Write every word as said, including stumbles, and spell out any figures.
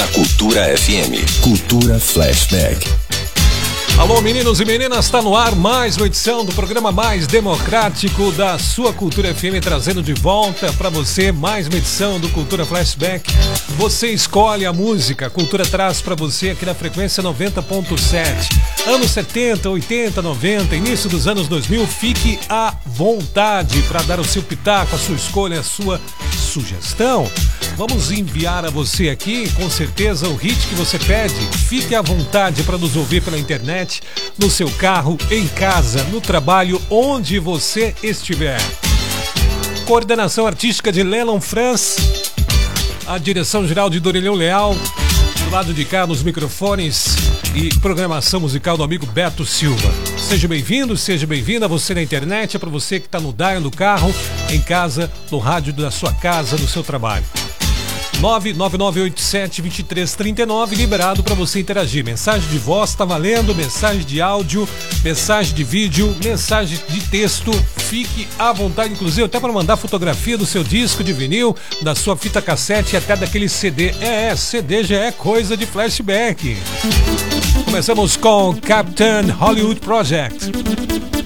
na Cultura F M. Cultura Flashback. Alô, meninos e meninas, está no ar mais uma edição do programa mais democrático da sua Cultura F M, trazendo de volta para você mais uma edição do Cultura Flashback. Você escolhe a música, a Cultura traz para você aqui na frequência noventa ponto sete. Anos setenta, oitenta, noventa, início dos anos dois mil, fique à vontade para dar o seu pitaco, a sua escolha, a sua sugestão. Vamos enviar a você aqui, com certeza, o hit que você pede. Fique à vontade para nos ouvir pela internet, no seu carro, em casa, no trabalho, onde você estiver. Coordenação artística de Lennon Franz, a direção geral de Dorileu Leal, do lado de cá nos microfones e programação musical do amigo Beto Silva. Seja bem-vindo, seja bem-vinda, você na internet, é para você que está no dial do carro, em casa, no rádio da sua casa, do seu trabalho. nove nove nove oito sete dois três três nove, liberado para você interagir. Mensagem de voz está valendo, mensagem de áudio, mensagem de vídeo, mensagem de texto. Fique à vontade, inclusive até para mandar fotografia do seu disco de vinil, da sua fita cassete e até daquele C D. É, é, C D já é coisa de flashback. Começamos com Captain Hollywood Project.